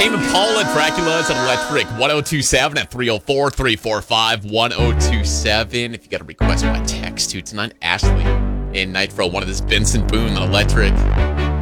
Tame Impala, Dracula's at Electric 1027 at 304-345-1027. If you got a request by text to tonight, Ashley in Nitro, one of this Benson Boone on Electric.